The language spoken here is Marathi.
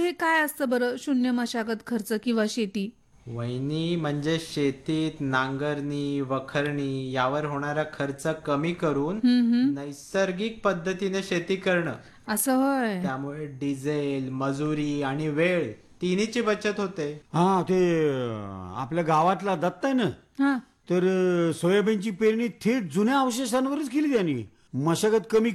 हे काय असतं बरं शून्य मशागत खर्च किंवा शेती? वहिनी म्हणजे शेतीत नांगरणी वखरणी यावर होणारा खर्च कमी करून हम्म. नैसर्गिक पद्धतीने शेती करणं. असं होय. त्यामुळे डिझेल मजुरी आणि वेळ तिन्हीची बचत होते. हा ते आपल्या गावातला दत्त आहे ना, हा. तर सोयाबीनची पेरणी थेट जुन्या अवशेषांवरच केली त्यांनी. मशागत कमी